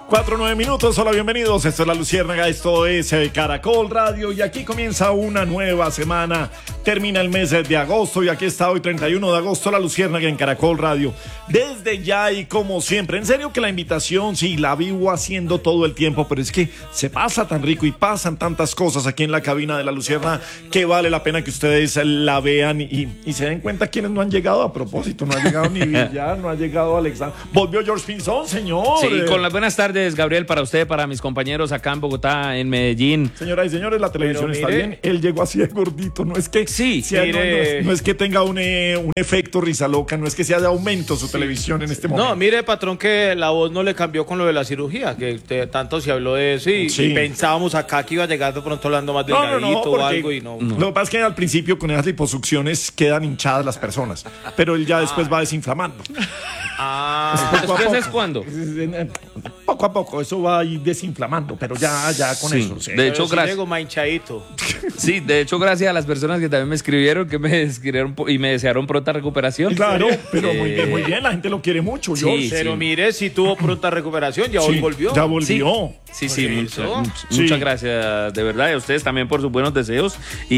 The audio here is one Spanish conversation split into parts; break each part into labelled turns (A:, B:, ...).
A: 4:09. Hola, bienvenidos. Esto es La Luciérnaga, esto es Caracol Radio y aquí comienza una nueva semana. Termina el mes de agosto y aquí está hoy 31 de agosto La Luciérnaga en Caracol Radio. Desde ya y como siempre, en serio que la invitación sí la vivo haciendo todo el tiempo, pero es que se pasa tan rico y pasan tantas cosas aquí en la cabina de La Luciérnaga que vale la pena que ustedes la vean y se den cuenta quienes no han llegado a propósito. No ha llegado ni Villar, no ha llegado Alexander. Volvió George Pinzón, señor.
B: Sí, con las buenas tardes, Gabriel, para usted, para mis compañeros acá en Bogotá, en Medellín.
A: Señoras y señores, la televisión está bien. Él llegó así de gordito, no es que
B: sí,
A: no es que tenga un efecto risa loca, no es que sea de aumento su televisión en este momento.
C: No, mire, patrón, que la voz no le cambió con lo de la cirugía, que tanto se habló de eso y pensábamos acá que iba a llegar de pronto hablando más delgadito o algo y no.
A: Lo que pasa es que al principio con esas liposucciones quedan hinchadas las personas, pero él ya después va desinflamando.
B: ¿Después es cuándo?
A: Poco a poco, eso va a ir desinflamando, pero ya con eso. Sí.
B: De hecho, gracias.
C: Llego manchadito.
B: Sí, de hecho, gracias a las personas que también me escribieron, y me desearon pronta recuperación.
A: Claro, pero muy bien, la gente lo quiere mucho.
B: Sí,
C: pero mire, si tuvo pronta recuperación, ya hoy volvió.
A: Ya volvió.
B: Sí, muchas gracias, de verdad, y a ustedes también por sus buenos deseos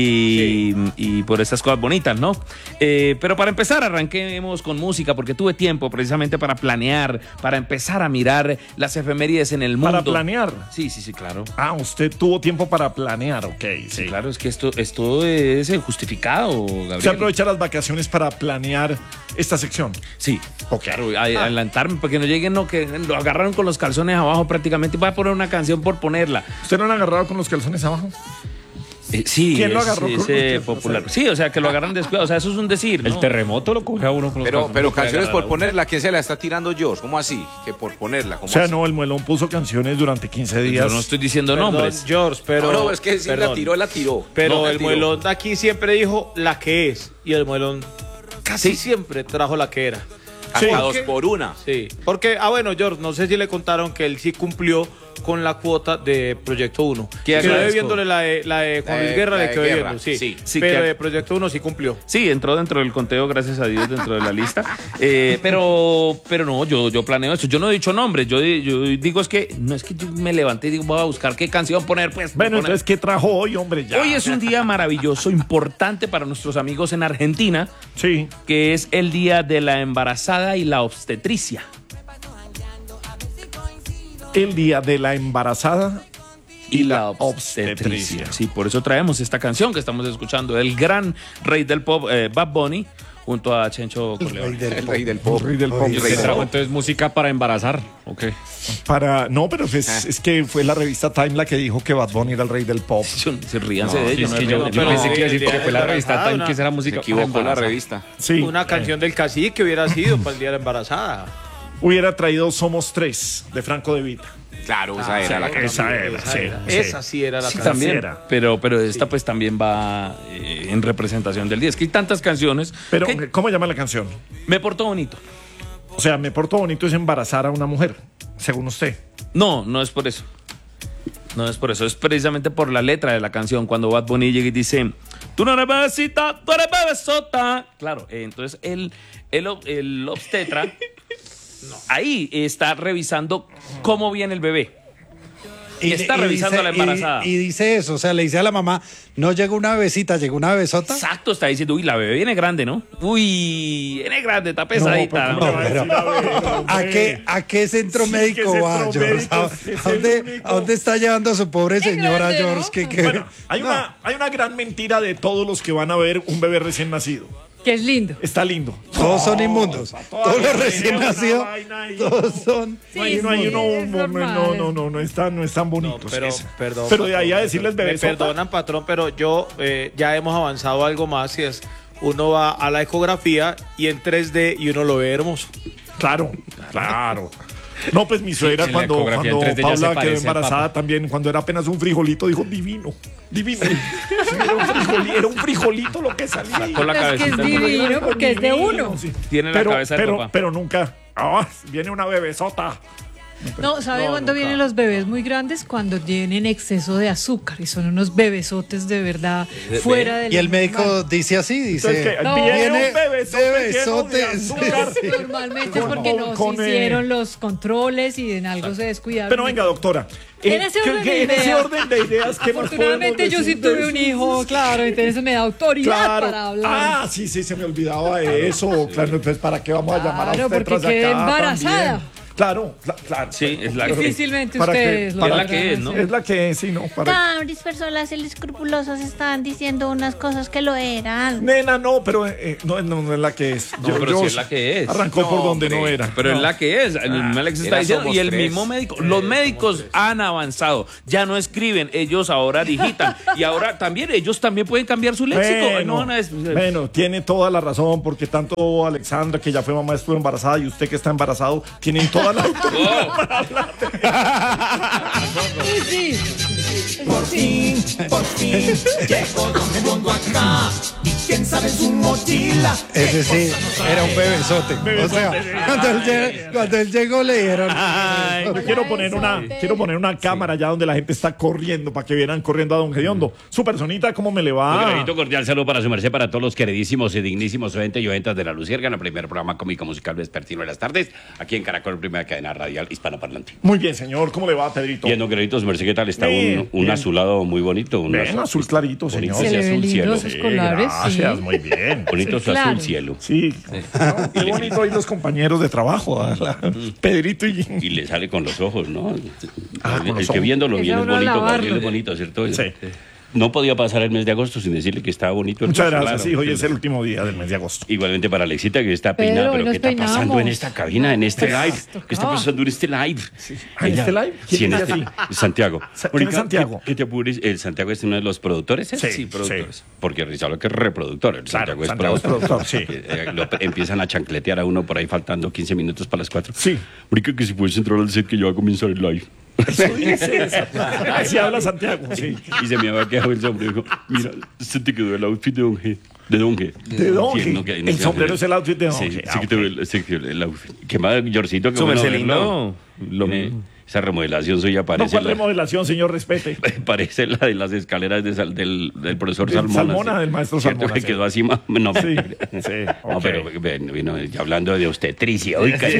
B: y por estas cosas bonitas, ¿no? Pero para empezar, arranquemos con música, porque tuve tiempo precisamente para planear, para empezar a mirar las efemérides en el mundo.
A: ¿Para planear?
B: Sí, claro.
A: Usted tuvo tiempo para planear, ok.
B: Sí, claro, es que esto es justificado, Gabriel.
A: ¿Usted aprovecha las vacaciones para planear esta sección?
B: Sí, claro, adelantarme, porque no lleguen, que lo agarraron con los calzones abajo prácticamente, y voy a poner una canción por ponerla.
A: ¿Usted no lo han agarrado con los calzones abajo?
B: Sí,
A: ¿quién lo agarró
B: ese popular? Sí, o sea, que lo agarran descuidado, o sea, eso es un decir, ¿no?
D: El terremoto lo coge a uno con los calzones.
E: Pero canciones por ponerla, ¿quién se la está tirando George? ¿Cómo así? Que por ponerla, ¿cómo así?
A: No, el Muelón puso canciones durante 15 días.
B: Yo no estoy diciendo nombres.
C: George, pero...
E: No, es que si la tiró.
C: Pero el Muelón de aquí siempre dijo la que es, y el Muelón casi siempre trajo la que era.
E: Hasta 2 por 1.
C: Sí, porque, George, no sé si le contaron que él sí cumplió con la cuota de Proyecto 1. Quedó viéndole la de Juan Luis Guerra, le quedó viendo, sí, pero de Proyecto 1 sí cumplió.
B: Sí, entró dentro del conteo, gracias a Dios, dentro de la lista. Pero no, yo planeo esto. Yo no he dicho nombres, yo digo es que yo me levanté y digo, voy a buscar qué canción poner, pues.
A: Bueno, entonces, ¿qué trajo hoy, hombre? Ya.
B: Hoy es un día maravilloso, importante para nuestros amigos en Argentina, que es el Día de la Embarazada y la Obstetricia.
A: El Día de la Embarazada
B: y la Obstetricia. Sí, por eso traemos esta canción que estamos escuchando, el gran rey del pop, Bad Bunny, junto a Chencho Corleone.
E: El rey del pop.
D: Entonces, música para embarazar, ¿ok?
A: No, pero es que fue la revista Time la que dijo que Bad Bunny era el rey del pop.
B: Ríanse de ellos.
D: Es que yo pensé que iba a decir que fue la revista Time que será música.
E: Se equivocó la revista.
A: Sí.
C: Una canción del cacique hubiera sido para el Día de la Embarazada.
A: Hubiera traído Somos 3 de Franco De Vita.
E: Claro, esa era la canción.
C: Esa sí era la canción.
B: También, pero esta pues también va en representación del día. Es que hay tantas canciones.
A: Pero, ¿cómo llama la canción?
B: Me porto bonito.
A: O sea, me porto bonito es embarazar a una mujer, según usted.
B: No es por eso. No es por eso, es precisamente por la letra de la canción. Cuando Bad Bunny llega y dice, tú no eres bebecita, tú eres bebesota. Claro, entonces el obstetra ahí está revisando cómo viene el bebé. Y está revisando a la embarazada.
F: Y dice eso, o sea, le dice a la mamá, no llegó una bebecita, llegó una bebesota.
B: Exacto, está diciendo, la bebé viene grande, ¿no? Viene grande, está pesadita.
F: ¿A qué centro médico va, George? ¿A dónde está llevando a su pobre señora, George?
A: Bueno, hay una gran mentira de todos los que van a ver un bebé recién nacido.
G: Que es lindo.
A: Está lindo.
F: Todos son inmundos. Todos los recién nacidos. Todos son.
A: No es tan bonito.
C: Pero
A: de ahí a decirles bebé.
C: Me perdonan, patrón, pero yo ya hemos avanzado algo más y es uno va a la ecografía y en 3D y uno lo ve hermoso.
A: Claro. No, pues mi suegra cuando Paula quedó embarazada también, cuando era apenas un frijolito, dijo divino. Era un frijolito lo que salía.
B: Con la
G: cabeza. Es que es divino porque es de uno.
B: Tiene la cabeza de papá.
A: Pero nunca, viene una bebesota.
G: No, ¿sabe cuándo vienen los bebés muy grandes? Cuando tienen exceso de azúcar y son unos bebesotes de verdad fuera del.
F: Y el médico dice así, dice.
A: Viene un bebesote.
G: Normalmente es porque no se hicieron los controles y en algo se descuidaron.
A: Pero venga, doctora.
G: En ese orden
A: de ideas que
G: afortunadamente yo sí tuve un hijo, claro, entonces me da autoridad para hablar.
A: Sí, se me olvidaba de eso. Claro, entonces ¿para qué vamos a llamar a usted
G: porque
A: tras
G: quedé
A: acá
G: embarazada.
A: También? Claro.
B: Sí, es la
G: difícilmente
A: para
G: ustedes
A: que,
G: lo
B: es la que es, ¿no?
A: Es la que es, sí, ¿no?
H: Varias personas escrupulosas estaban diciendo unas cosas que lo eran.
A: Nena, no, pero no es la que es.
B: Pero sí es la que es.
A: Arrancó por donde no era.
B: Pero es la que es. El Alex está diciendo. Y el mismo médico. Los médicos han avanzado. Ya no escriben. Ellos ahora digitan. Y ahora también, ellos también pueden cambiar su léxico.
A: Bueno, tiene toda la razón, porque tanto Alexandra, que ya fue mamá, estuvo embarazada, y usted que está embarazado, tienen toda la autoridad para hablar.
G: Sí.
I: Por fin, llegó Don Edmundo acá. Y quién sabe su mochila.
F: Ese sí, era un bebesote. O sea, cuando él llegó le dijeron.
A: Quiero poner una cámara allá donde la gente está corriendo para que vieran corriendo a Don Gediondo. Su personita, ¿cómo me le va?
J: Un cordial saludo para su merced, para todos los queridísimos y dignísimos oyentes y oyentas de La Luciérnaga, el primer programa cómico musical vespertino de las tardes, aquí en Caracol, primera cadena radial hispanoparlante.
A: Muy bien, señor, ¿cómo le va, Pedrito?
J: Bien, don Gedito, su merced, ¿qué tal? Está un azulado muy bonito.
A: Un azul clarito, señor.
G: Se le ven lindos sus colores.
A: Gracias, muy bien.
J: Bonito su azul cielo.
A: Sí. Qué bonito hoy los compañeros de trabajo, Pedrito
J: y le sale con los ojos, ¿no?
A: El
J: que viéndolo bien es bonito, ¿cierto?
A: Sí.
J: No podía pasar el mes de agosto sin decirle que estaba bonito.
A: Muchas gracias, sí, hoy es el último día del mes de agosto.
J: Igualmente para Alexita, que está peinada, pero ¿qué está pasando en esta cabina, en este live? ¿Qué está pasando en este live?
A: ¿En este live?
J: Sí, en este. Santiago.
A: ¿Quién es Santiago?
J: ¿Qué te apures? ¿El Santiago es uno de los productores?
A: Sí,
J: productores. Porque Rizalo que es reproductor. El
A: Santiago
J: es
A: productor, sí.
J: Empiezan a chancletear a uno por ahí faltando 15 minutos para las 4.
A: Sí.
J: Marica, que si puedes entrar al set que ya va a comenzar el live.
A: Eso dice esa. Así habla Santiago, sí.
J: Y se me había quedado el sombrero y dijo, mira, se te quedó el outfit de Don G. De Don G.
A: ¿De Don G? El sombrero es el outfit de Don G.
J: Sí, que te ve el outfit. ¿Qué más, Yorcito?
B: Su Marcelino.
J: Esa remodelación suya parece...
A: ¿Cuál remodelación, señor? Respete.
J: Parece la de las escaleras del profesor Salmona.
A: Salmona, del maestro Salmona.
J: Que quedó así más... No,
A: sí.
J: No, pero vino hablando de obstetricia.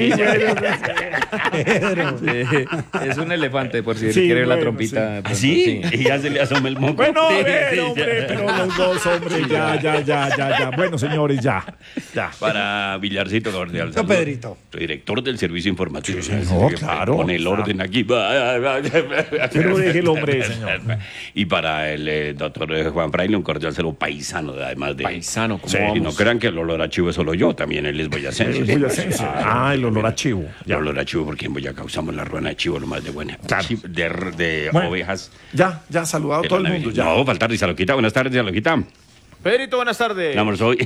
B: Es un elefante, por si quiere la trompita.
J: ¿Sí? Y ya se le asoma el moco.
A: Bueno, hombre, pero los dos, hombre, ya. Bueno, señores, ya.
J: Para Villarcito Cordial.
F: Pedrito.
J: Director del servicio informativo.
A: Claro.
J: Con el orden aquí.
A: Pero deje el hombre, señor.
J: Y para el doctor Juan Fraile, un cordial saludo paisano, además de...
B: Paisano, ¿cómo vamos?
J: Y no crean que el olor a chivo es solo yo, también él es boyacense.
A: El olor a chivo.
J: El olor a chivo, porque en Boyacá usamos la ruana de chivo, lo más de buena.
A: Claro.
J: De ovejas.
A: Ya, saludado todo el mundo. Ya.
J: No, faltar, Rizaloquita. Buenas tardes, Rizaloquita.
C: Pedrito, buenas tardes.
J: Vamos hoy.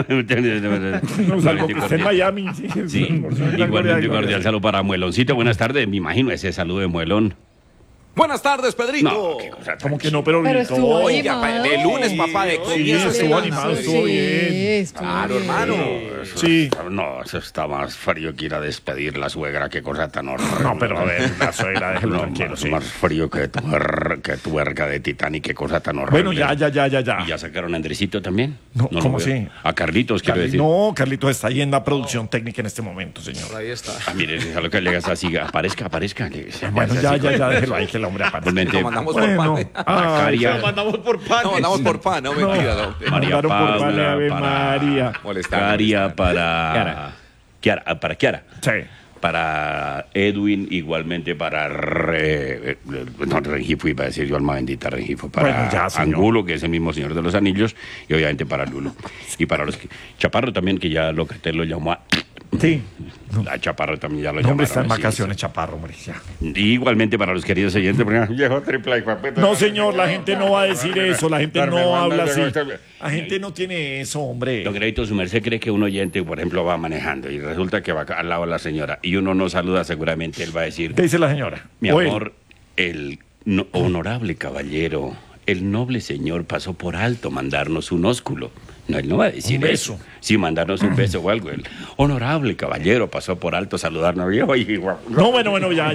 A: Está en Miami.
J: Sí. Igualmente cordial saludo para Mueloncito. Buenas tardes. Me imagino ese saludo de Muelón.
E: Buenas tardes, Pedrito.
J: No, qué cosa.
A: Como que no, pero
G: estuvo
E: Oiga, de lunes, papá, de
A: comienzo. Sí, estuvo animado, estuvo bien.
E: Claro, hermano.
A: Sí.
J: No, eso está más frío que ir a despedir la suegra, qué cosa tan horrible.
A: No, pero a ver, la suegra, déjelo tranquilo.
J: Más frío que tuerca de Titanic, qué cosa tan horrible.
A: Bueno, ya.
J: ¿Y ya sacaron a Andresito también?
A: No, ¿cómo así?
J: A Carlitos, quiero decir.
A: No, Carlitos está ahí en la producción técnica en este momento, señor.
C: Ahí está.
J: Mire, a lo que le hagas así, aparezca.
A: Bueno, ya, déjelo ahí que el hombre aparezca.
E: Lo mandamos por pan.
C: Lo mandamos por pan.
E: No, mandamos por pan, no, mentira. No.
J: María Paula,
A: María.
J: Caria para Kiara.
A: Sí.
J: Para Edwin, igualmente para Rengifo, iba a decir yo, alma bendita Rengifo, para Angulo, que es el mismo Señor de los Anillos, y obviamente para Lulo. Y para los Chaparro también, que ya Locatel lo llamó a...
A: Sí.
J: La Chaparro también ya lo llamaron.
A: Hombre, está en vacaciones, Chaparro, hombre, ya.
J: Igualmente para los queridos oyentes, viejo triple.
A: No, señor, la gente no va a decir eso, la gente no habla así. La gente no tiene eso, hombre.
J: Don Crédito, su merced cree que un oyente, por ejemplo, va manejando y resulta que va al lado de la señora y uno no saluda, seguramente él va a decir...
A: ¿Qué dice la señora?
J: Mi amor, el honorable caballero, el noble señor pasó por alto mandarnos un ósculo. No, él no va a decir
A: un beso.
J: eso. Sí, mandarnos un beso o algo. El honorable caballero pasó por alto a saludarnos. No,
A: bueno, ya.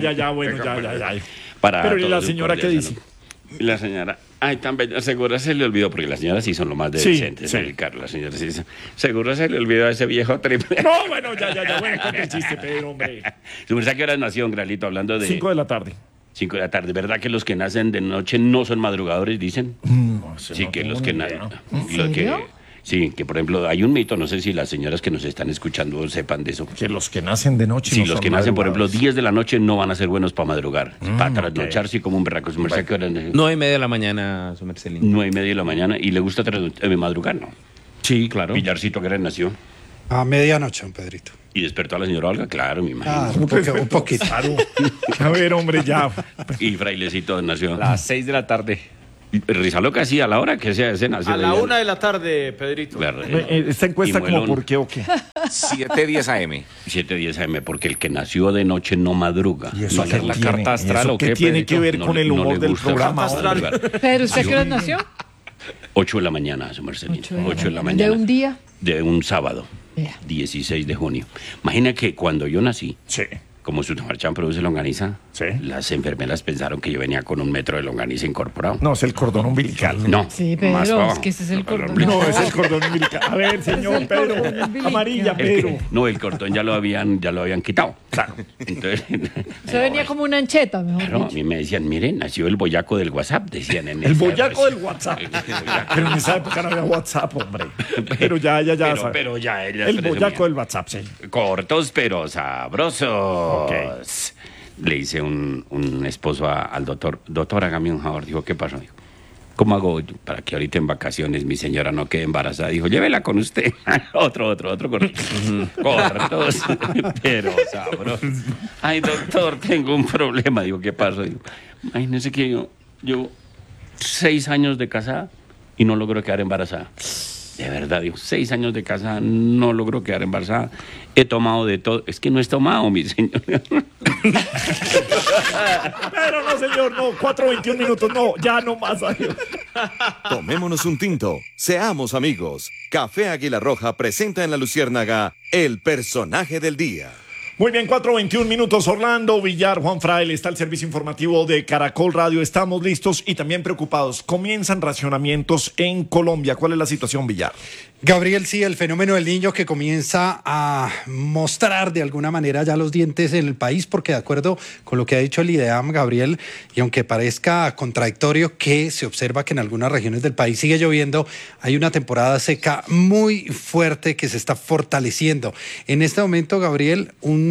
A: Pero ¿y la señora qué dice?
J: Y la señora, ay, tan bella, seguro se le olvidó, porque las señoras sí son lo más decentes, sí. Carlos, las señoras sí. Seguro se le olvidó a ese viejo triple.
A: No, bueno, ya, bueno, qué chiste, Pedro, hombre.
J: ¿Su merced a qué hora nació, Gralito, hablando de...
A: 5 de la tarde.
J: 5 de la tarde, ¿verdad que los que nacen de noche no son madrugadores, dicen?
A: No,
J: sí, no que los que nacen...
G: ¿En serio?
J: Sí, que por ejemplo hay un mito, no sé si las señoras que nos están escuchando sepan de eso.
A: Que los que nacen de noche
J: sí, no los que nacen, por ejemplo, 10 de la noche no van a ser buenos para madrugar. Para trasnochar, sí, como un berraco. Su merced, ¿qué hora?
B: 9:30 de la mañana, su merced.
J: 9:30 de la mañana. ¿Y le gusta madrugar, no?
B: Sí, claro.
J: Pillarcito, ¿qué hora nació?
F: A medianoche, don Pedrito.
J: ¿Y despertó a la señora Olga? Claro, me imagino.
F: Un poquito.
A: A ver, hombre, ya.
J: ¿Y Frailecito nació?
D: A las 6 de la tarde.
J: Rizaloca, sí, a la hora que sea ese nació.
C: A la 1 de la tarde, Pedrito.
A: Esta encuesta como por qué o qué.
E: 7:10 AM.
J: 7:10 AM, porque el que nació de noche no madruga.
A: ¿Y eso
J: no,
A: la carta astral o qué tiene que ver con el humor del programa?
G: Pero ¿usted qué hora nació?
J: 8 de la mañana, su Marcelino. 8 de la mañana.
G: ¿De un día?
J: De un sábado. 16 de junio. Imagina que cuando yo nací,
A: sí,
J: como su marchán produce longaniza,
A: sí,
J: las enfermeras pensaron que yo venía con 1 metro de longaniza incorporado.
A: No, es el cordón umbilical.
J: No.
G: Sí, pero es que ese es el cordón.
A: No, es el cordón umbilical. A ver, señor Pedro, amarilla, Pedro.
J: No, el cordón ya lo habían quitado.
A: Claro.
J: Entonces,
G: se venía como una ancheta, mejor
J: dicho. A mí me decían, miren, nació el boyaco del WhatsApp, decían en
A: el boyaco del WhatsApp. Pero en esa época no había WhatsApp, hombre. Pero ya.
J: Pero ya
A: el boyaco del WhatsApp, sí.
J: Cortos pero sabrosos. Okay. Le hice un esposo al doctor. Doctor, hágame un favor. Dijo, ¿qué pasó? Dijo, ¿cómo hago para que ahorita en vacaciones mi señora no quede embarazada? Dijo, llévela con usted. otro cortos, pero sabrosos. Ay, doctor, tengo un problema. Digo, ¿qué pasó? Digo, imagínese que yo 6 años de casada y no logro quedar embarazada. De verdad, digo, 6 años de casa, no logro quedar embarazada. He tomado de todo. Es que no he tomado, mi señor.
A: Pero no, señor, no. 4:21 minutos, no. Ya no más. Adiós.
K: Tomémonos un tinto. Seamos amigos. Café Águila Roja presenta en La Luciérnaga el personaje del día.
A: Muy bien, 4:21 minutos. Orlando Villar, Juan Fraile, está el servicio informativo de Caracol Radio. Estamos listos y también preocupados. Comienzan racionamientos en Colombia. ¿Cuál es la situación, Villar?
F: Gabriel, sí, el fenómeno del niño que comienza a mostrar de alguna manera ya los dientes en el país, porque de acuerdo con lo que ha dicho el IDEAM, Gabriel, y aunque parezca contradictorio que se observa que en algunas regiones del país sigue lloviendo, hay una temporada seca muy fuerte que se está fortaleciendo. En este momento, Gabriel, un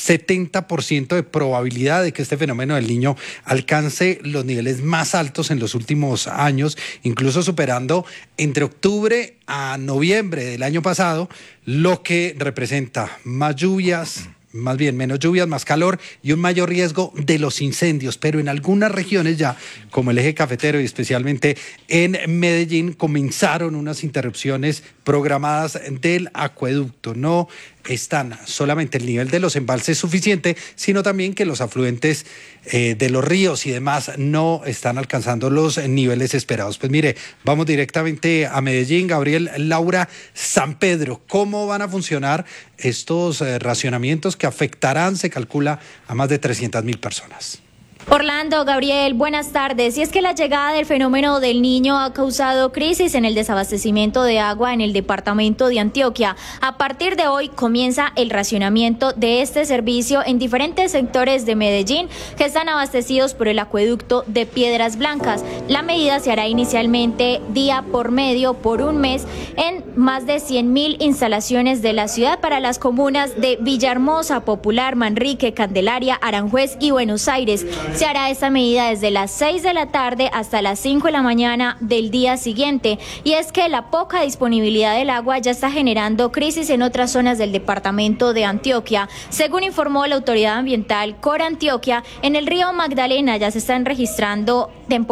F: 70% de probabilidad de que este fenómeno del niño alcance los niveles más altos en los últimos años, incluso superando entre octubre a noviembre del año pasado, lo que representa más lluvias, más bien menos lluvias, más calor y un mayor riesgo de los incendios. Pero en algunas regiones ya, como el eje cafetero y especialmente en Medellín, comenzaron unas interrupciones programadas del acueducto. No están solamente el nivel de los embalses suficiente, sino también que los afluentes de los ríos y demás no están alcanzando los niveles esperados. Pues mire, vamos directamente a Medellín. Gabriel, Laura, San Pedro, ¿cómo van a funcionar estos racionamientos que afectarán, se calcula, a más de 300.000 personas?
L: Orlando, Gabriel, buenas tardes. Y es que la llegada del fenómeno del niño ha causado crisis en el desabastecimiento de agua en el departamento de Antioquia. A partir de hoy comienza el racionamiento de este servicio en diferentes sectores de Medellín que están abastecidos por el acueducto de Piedras Blancas. La medida se hará inicialmente día por medio por un mes en más de 100.000 instalaciones de la ciudad para las comunas de Villahermosa, Popular, Manrique, Candelaria, Aranjuez y Buenos Aires. Se hará esta medida desde las 6 de la tarde hasta las 5 de la mañana del día siguiente. Y es que la poca disponibilidad del agua ya está generando crisis en otras zonas del departamento de Antioquia. Según informó la autoridad ambiental Cor Antioquia, en el río Magdalena ya se están registrando temporadas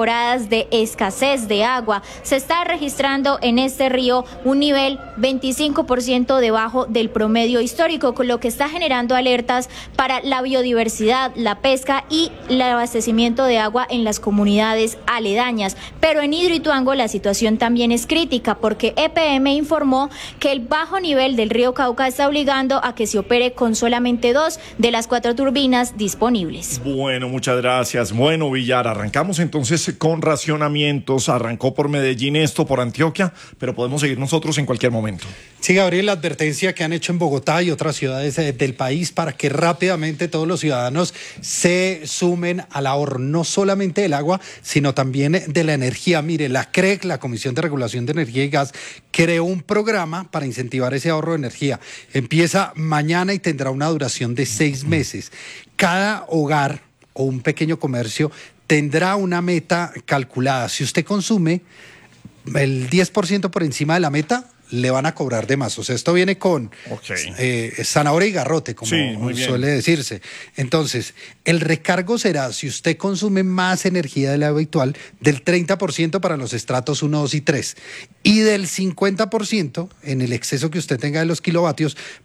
L: situaciones de escasez de agua. Se está registrando en este río un nivel 25% debajo del promedio histórico, con lo que está generando alertas para la biodiversidad, la pesca y el abastecimiento de agua en las comunidades aledañas. Pero en Hidroituango la situación también es crítica, porque EPM informó que el bajo nivel del río Cauca está obligando a que se opere con solamente 2 de las 4 turbinas disponibles.
A: Bueno, muchas gracias. Bueno, Villar, arrancamos entonces con racionamientos. Arrancó por Medellín, esto por Antioquia, pero podemos seguir nosotros en cualquier momento.
F: Sí, Gabriel, la advertencia que han hecho en Bogotá y otras ciudades del país para que rápidamente todos los ciudadanos se sumen al ahorro, no solamente del agua, sino también de la energía. Mire, la CREG, la Comisión de Regulación de Energía y Gas, creó un programa para incentivar ese ahorro de energía. Empieza mañana y tendrá una duración de 6 meses. Cada hogar o un pequeño comercio tendrá una meta calculada. Si usted consume el 10% por encima de la meta, le van a cobrar de más. O sea, esto viene con zanahoria y garrote, como suele decirse. Entonces, el recargo será, si usted consume más energía de la habitual, del 30% para los estratos 1, 2 y 3, y del 50% en el exceso que usted tenga de los kilovatios